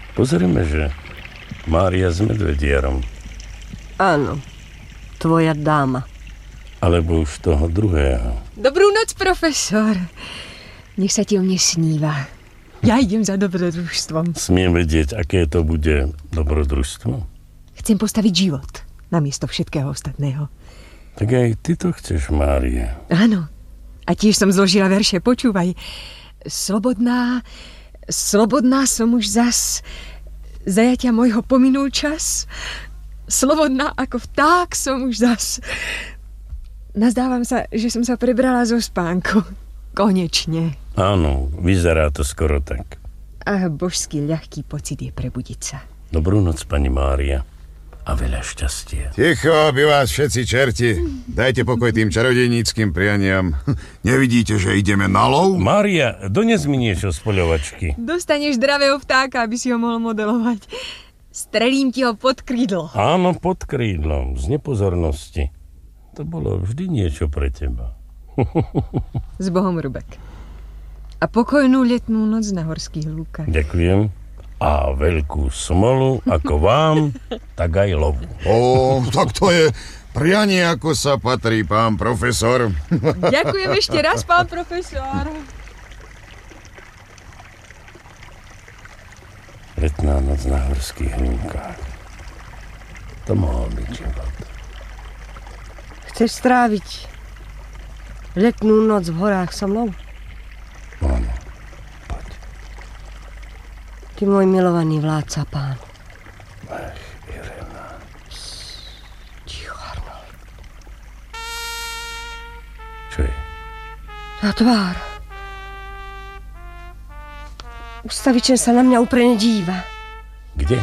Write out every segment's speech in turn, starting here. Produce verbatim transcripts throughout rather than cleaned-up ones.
Pozrieme, že Mária s medvedierom. Áno, tvoja dáma. Alebo už toho druhého. Dobrú noc, profesor. Nech sa ti o mne sníva. Ja idem za dobrodružstvom. Smiem vedieť, aké to bude dobrodružstvo? Chcem postaviť život namiesto všetkého ostatného. Tak aj ty to chceš, Mária. Áno. A tiež som zložila verše. Počúvaj. Slobodná, slobodná som už zas. Zajatia môjho pominul čas. Slobodná ako vták som už zas. Nazdávam sa, že som sa prebrala zo spánku. Konečne. Áno, vyzerá to skoro tak. A božský ľahký pocit je prebudiť sa. Dobrú noc, pani Mária. A veľa šťastia. Ticho, by vás všetci čerti. Dajte pokoj tým čarodejníckým prianiam. Nevidíte, že ideme na lov? Mária, dones mi niečo z poľovačky. Dostaneš zdravého vtáka, aby si ho mohol modelovať. Strelím ti ho pod krídlo. Áno, pod krídlom, z nepozornosti. To bolo vždy niečo pre teba. S Bohom, Rubek. A pokojnú letnú noc na horských lúkach. Ďakujem. A veľkú smolu, ako vám, tak aj lovu. Ó, tak to je prianie, ako sa patrí, pán profesor. Ďakujem ešte raz, pán profesor. Letná noc na horských lúkach. To mohol byť život. Chceš stráviť letnú noc v horách so mnou? Áno, poď. Ty môj milovaný vládca pán. Ach, Irena. Ticho, Arnold. Čo je? Tá tvár. Ustavičen sa na mňa úprene díva. Kde?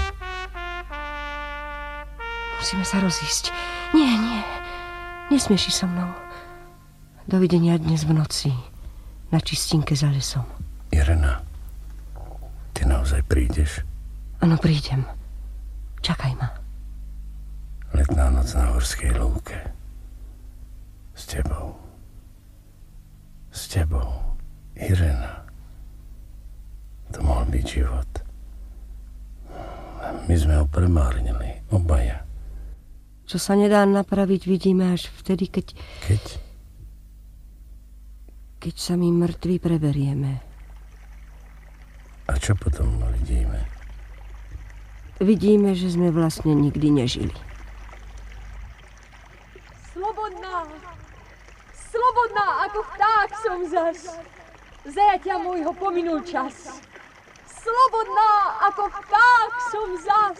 Musíme sa rozísť. Nie, nie. Nesmieš ísť so mnou. Dovidenia dnes v noci. Na čistinke za lesom. Irena, ty naozaj prídeš? Áno, prídem. Čakaj ma. Letná noc na horskej lúke. S tebou. S tebou. Irena. To mohol byť život. My sme ho premárnili. Obaja. Čo sa nedá napraviť, vidíme až vtedy, keď... Keď? Keď sa my mŕtvi preberieme. A čo potom vidíme? Vidíme, že sme vlastne nikdy nežili. Slobodná, slobodná ako vták som zas. Zajatia môjho pominul čas. Slobodná ako vták som zas.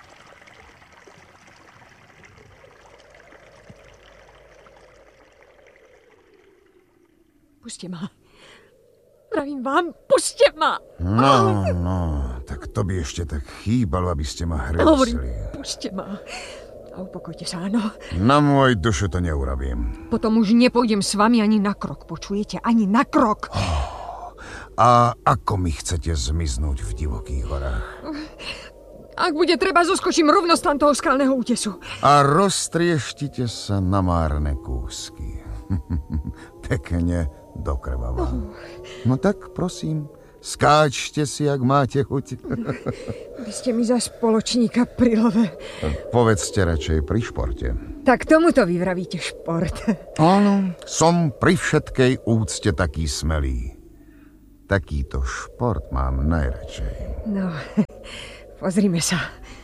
Puste ma. Pravím vám, puste ma. No, no, tak to by ešte tak chýbalo, aby ste ma Hovorím, hresli. puste ma. A upokojte sa, áno. Na môj dušu to neurobím. Potom už nepôjdem s vami ani na krok, počujete? Ani na krok. A ako mi chcete zmiznúť v divokých horách? Ak bude treba, zoskočím rovno z tam toho skalného útesu. A roztrieštite sa na márne kúsky. Pekne do krvava. No tak, prosím, skáčte si, ak máte chuť. Vy ste mi za spoločníka pri love. Povedzte radšej pri športe. Tak tomuto vy vravíte šport. Áno, som pri všetkej úcte taký smelý. Takýto šport mám najradšej. No, pozrime sa.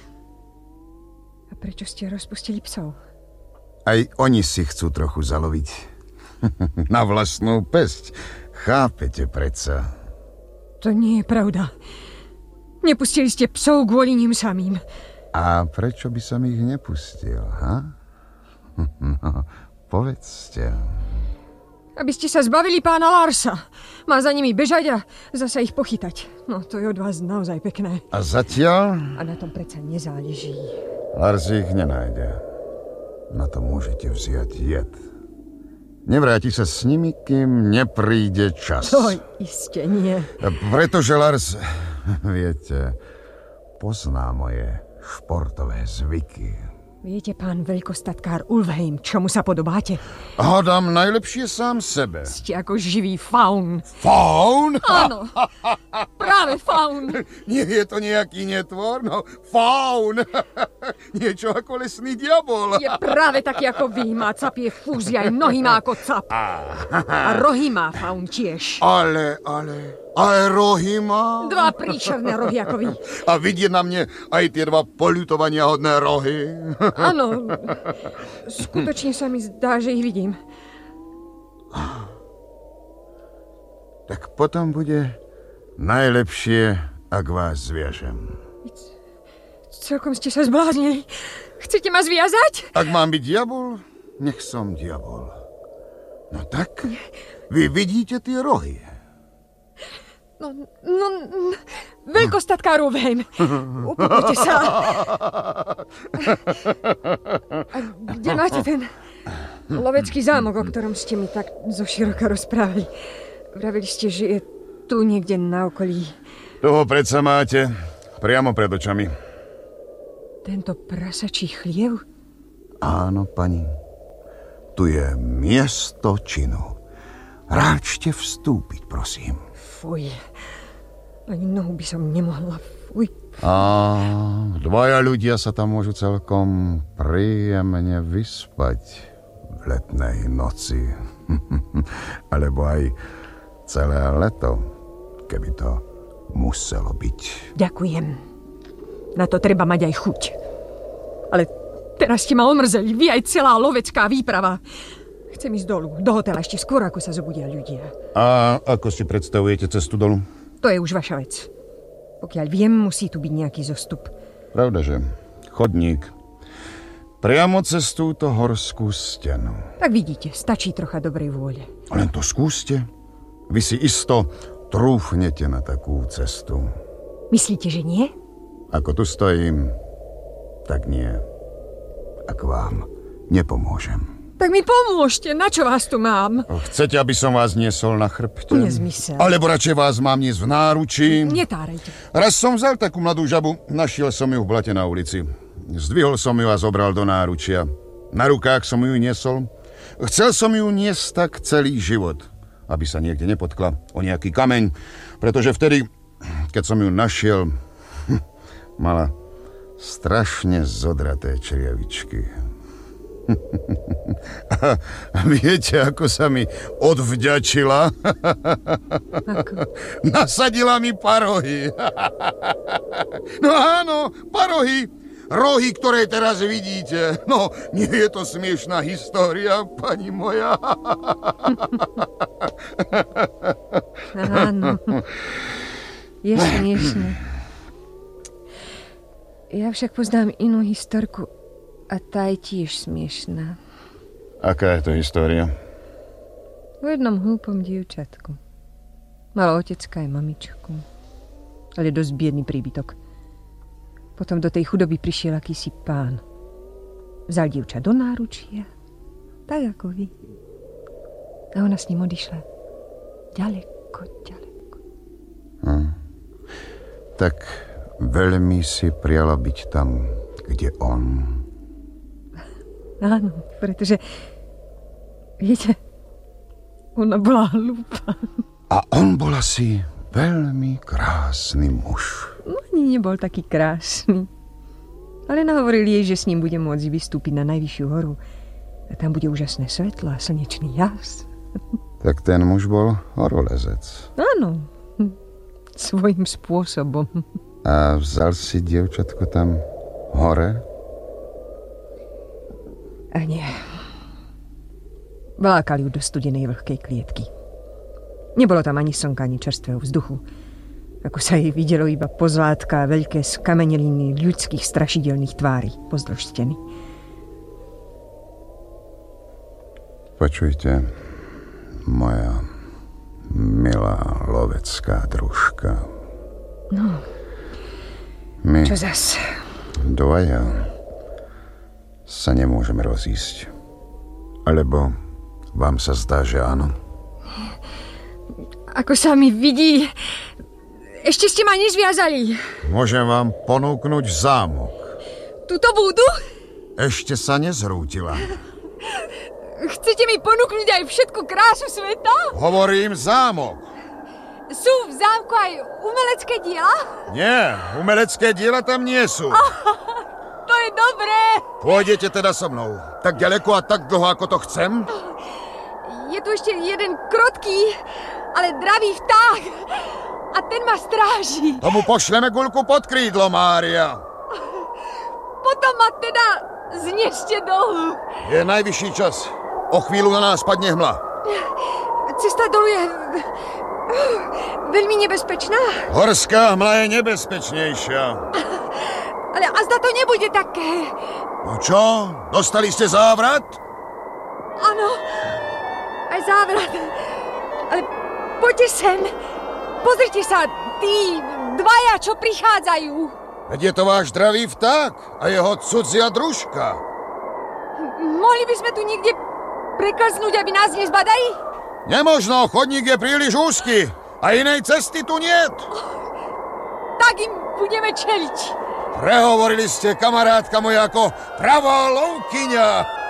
A prečo ste rozpustili psov? Aj oni si chcú trochu zaloviť. Na vlastnú pesť. Chápete predsa. To nie je pravda. Nepustili ste psov kvôli ním samým. A prečo by som ich nepustil, ha? No, povedzte. Aby ste sa zbavili pána Larsa. Má za nimi bežať a zasa ich pochytať. No, to je od vás naozaj pekné. A zatiaľ? A na tom predsa nezáleží. Lars ich nenájde. Na to môžete vziať jed. Nevráti sa s nimi, kým nepríde čas. To iste nie. Pretože Lars, viete, pozná moje športové zvyky. Viete, pán veľkostatkár Ulfheim, čomu sa podobáte? Hádám najlepšie sám sebe. Ste ako živý faun. Faun? Áno, práve faun. Nie je to nejaký netvor, no faun. Niečo ako lesný diabol. Je práve taký ako vy, má capie fúzy, aj nohy má ako cap. A rohy má faun tiež. Ale, ale... Aj rohy má. Dva príšerné rohy ako vy. A vidie na mne aj tie dva poľutovania hodné rohy. Áno, skutočne sa mi zdá, že ich vidím. Tak potom bude najlepšie, ak vás zviažem. Celkom ste sa zbláznili. Chcete ma zviazať? Ak mám byť diabol, nech som diabol. No tak, vy vidíte tie rohy. No, no, veľkostatkár Ulfheim, upokojte sa. A kde máte ten lovecký zámok, o ktorom ste mi tak zoširoka rozprávali? Vravili ste, že je tu niekde na okolí. Toho predsa máte priamo pred očami. Tento prasačí chliev? Áno, pani. Tu je miesto činu. Ráčte vstúpiť, prosím. Fuj, ani nohu by som nemohla. Fuj. A dvaja ľudia sa tam môžu celkom príjemne vyspať v letnej noci. Alebo aj celé leto, keby to muselo byť. Ďakujem. Na to treba mať aj chuť. Ale teraz ste ma omrzeli, vy aj celá lovecká výprava. Chcem ísť dolu, do hotela ešte skôr, ako sa zobudia ľudia. A ako si predstavujete cestu dolu? To je už vaša vec. Pokiaľ viem, musí tu byť nejaký zostup. Pravda, že? Chodník. Priamo cez túto horskú stenu. Tak vidíte, stačí trocha dobrej vôle. Len to skúste. Vy si isto trúfnete na takú cestu. Myslíte, že nie? Ako tu stojím, tak nie. Ak vám nepomôžem. Tak mi pomôžte, na čo vás tu mám? Chcete, aby som vás niesol na chrbte? Nezmysel. Alebo radšej vás mám niesť v náručí? Netárajte. Raz som vzal takú mladú žabu, našiel som ju v blate na ulici. Zdvihol som ju a zobral do náručia. Na rukách som ju niesol. Chcel som ju niesť tak celý život, aby sa niekde nepotkla o nejaký kameň, pretože vtedy, keď som ju našiel, mala strašne zodraté črievičky. A viete, ako sa mi odvďačila? Ako? Nasadila mi parohy. No áno, parohy. Rohy, ktoré teraz vidíte. No, nie je to smiešná história, pani moja. Áno. Je smiešné. Ja však poznám inú historku a tá je tiež smiešná. Aká je to história? O jednom hlúpom dievčatku. Malo otecka aj mamičku. Ale dosť biedný príbytok. Potom do tej chudoby prišiel akýsi pán. Vzal dievča do náručia, tak ako vy. A ona s ním odišla ďaleko, ďaleko. Hm. Tak veľmi si priala byť tam, kde on. Áno, pretože, viete, ona bola hlúpa. A on bol asi veľmi krásny muž. No, ani nebol taký krásny. Ale nahovoril jej, že s ním bude môcť vystúpiť na najvyššiu horu. A tam bude úžasné svetlo a slnečný jas. Tak ten muž bol horolezec. Áno, svojím spôsobom. A vzal si dievčatko tam hore? A nie. Vlákali ju do studenej vlhkej klietky. Nebolo tam ani slnka, ani čerstvého vzduchu. Ako sa jej videlo iba pozlátka a veľké skameneliny ľudských strašidelných tvári pozdĺž steny. Počujte, moja milá lovecká družka. No, My čo zas? dvaja sa nemôžeme rozísť. Alebo vám sa zdá, že áno? Ako sa mi vidí, ešte ste ma nezviazali. Môžem vám ponúknuť zámok. Tuto budú? Ešte sa nezrútila. Chcete mi ponúknuť aj všetku krásu sveta? Hovorím zámok. Sú v zámku aj umelecké diela? Nie, umelecké diela tam nie sú. To je dobré. Pôjdete teda so mnou. Tak ďaleko a tak dlho, ako to chcem? Je tu ešte jeden krotký, ale dravý vták. A ten ma stráži. Tomu pošleme guľku pod krídlo, Mária. Potom ma teda zneste dolu. Je najvyšší čas. O chvíľu na nás padne hmla. Cesta dolu je veľmi nebezpečná. Horská hmla je nebezpečnejšia. Ale azda to nebude také. No čo? Dostali ste závrat? Áno, aj závrat. Ale poďte sem. Pozrite sa, tí dvaja, čo prichádzajú. Veď je to váš dravý vták a jeho cudzia družka. Mohli by sme tu niekde preklznúť, aby nás nezbadali? Nemožno, chodník je príliš úzky a inej cesty tu niet. Tak im budeme čeliť. Prehovorili ste, kamarátka moja, ako pravá lovkyňa.